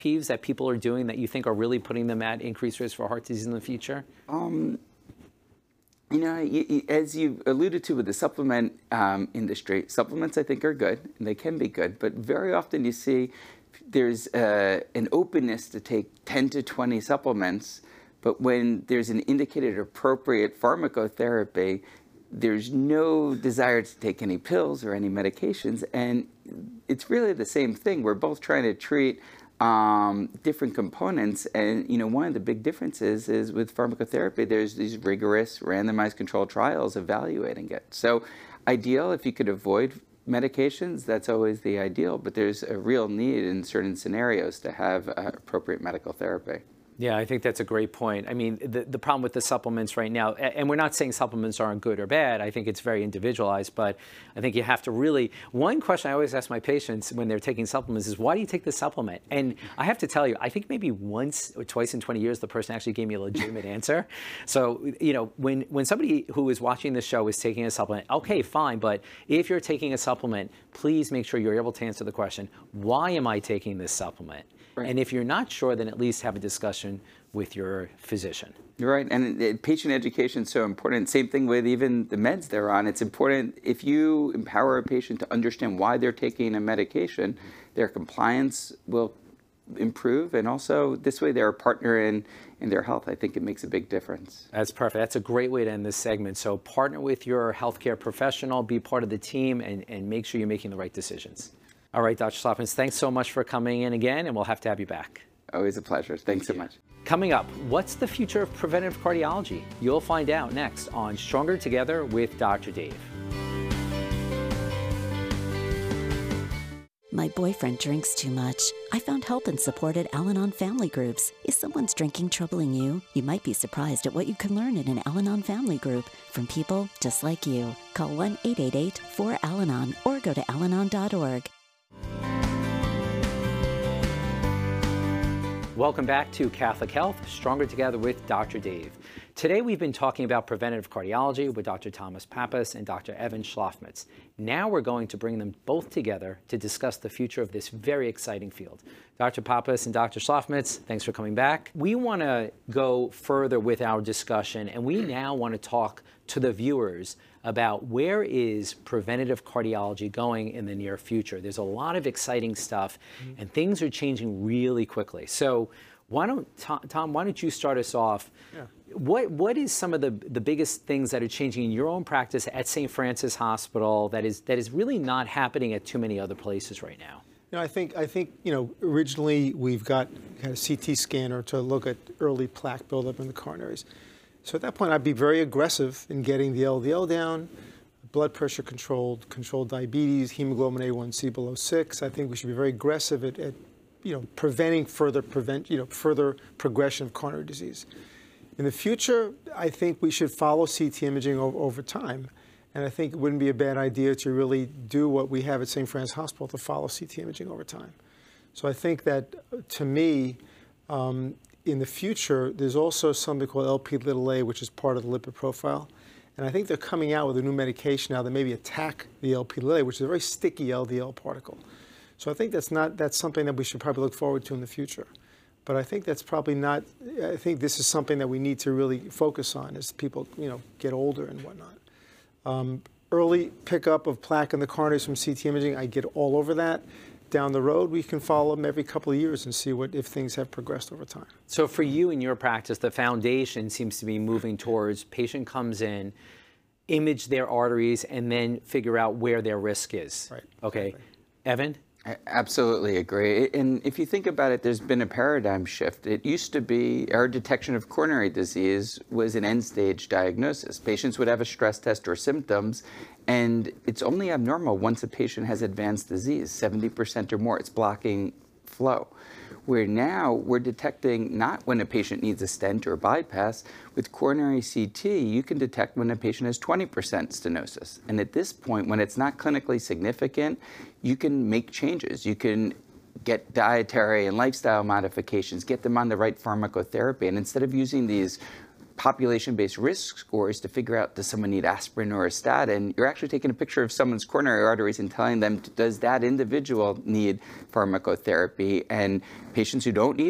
peeves that people are doing that you think are really putting them at increased risk for heart disease in the future? You know, as you alluded to with the supplement industry, supplements I think are good, and they can be good, but very often you see there's an openness to take 10 to 20 supplements, but when there's an indicated appropriate pharmacotherapy, there's no desire to take any pills or any medications, and it's really the same thing. We're both trying to treat different components, and you know, one of the big differences is with pharmacotherapy, there's these rigorous randomized controlled trials evaluating it. So ideal if you could avoid medications, that's always the ideal, but there's a real need in certain scenarios to have appropriate medical therapy. Yeah, I think that's a great point. I mean, the problem with the supplements right now, and we're not saying supplements aren't good or bad, I think it's very individualized, but I think you have to really, one question I always ask my patients when they're taking supplements is, why do you take this supplement? And I have to tell you, I think maybe once or twice in 20 years, the person actually gave me a legitimate answer. So, you know, when somebody who is watching this show is taking a supplement, okay, fine, but if you're taking a supplement, please make sure you're able to answer the question, why am I taking this supplement? Right. And if you're not sure, then at least have a discussion with your physician. You're right, and patient education is so important. Same thing with even the meds they're on. It's important if you empower a patient to understand why they're taking a medication, their compliance will improve, and also this way they're a partner in their health. I think it makes a big difference. That's perfect. That's a great way to end this segment. So partner with your healthcare professional, be part of the team, and make sure you're making the right decisions. All right, Dr. Slofmitz, thanks so much for coming in again, and we'll have to have you back. Always a pleasure. Thanks so much. Coming up, what's the future of preventive cardiology? You'll find out next on Stronger Together with Dr. Dave. My boyfriend drinks too much. I found help and support at Al-Anon Family Groups. Is someone's drinking troubling you? You might be surprised at what you can learn in an Al-Anon Family Group from people just like you. Call 1-888-4-ALANON or go to alanon.org. Welcome back to Catholic Health, Stronger Together with Dr. Dave. Today we've been talking about preventative cardiology with Dr. Thomas Pappas and Dr. Evan Schlafmitz. Now we're going to bring them both together to discuss the future of this very exciting field. Dr. Pappas and Dr. Schlafmitz, thanks for coming back. We want to go further with our discussion, and we now want to talk to the viewers about where is preventative cardiology going in the near future. There's a lot of exciting stuff, and things are changing really quickly. So why don't, Tom, why don't you start us off? Yeah. What is some of the biggest things that are changing in your own practice at St. Francis Hospital that is really not happening at too many other places right now? You know, I think you know, originally we've got kind of CT scanner to look at early plaque buildup in the coronaries. So at that point, I'd be very aggressive in getting the LDL down, blood pressure controlled, controlled diabetes, hemoglobin A1C below 6. I think we should be very aggressive at you know, preventing further progression of coronary disease. In the future, I think we should follow CT imaging over time. And I think it wouldn't be a bad idea to really do what we have at St. Francis Hospital to follow CT imaging over time. So I think that, to me, in the future, there's also something called Lp(a), which is part of the lipid profile. And I think they're coming out with a new medication now that maybe attack the Lp(a), which is a very sticky LDL particle. So I think that's something that we should probably look forward to in the future. But I think that's probably not, I think this is something that we need to really focus on as people, you know, get older and whatnot. Early pickup of plaque in the coronaries from CT imaging, I get all over that. Down the road, we can follow them every couple of years and see if things have progressed over time. So for you in your practice, the foundation seems to be moving towards patient comes in, image their arteries, and then figure out where their risk is. Right. Okay. Exactly. Evan? I absolutely agree. And if you think about it, there's been a paradigm shift. It used to be our detection of coronary disease was an end-stage diagnosis. Patients would have a stress test or symptoms, and it's only abnormal once a patient has advanced disease, 70% or more. It's blocking flow. Where now we're detecting not when a patient needs a stent or a bypass. With coronary CT, you can detect when a patient has 20% stenosis. And at this point, when it's not clinically significant, you can make changes. You can get dietary and lifestyle modifications, get them on the right pharmacotherapy. And instead of using these population-based risk scores to figure out, does someone need aspirin or a statin? You're actually taking a picture of someone's coronary arteries and telling them, does that individual need pharmacotherapy? And patients who don't need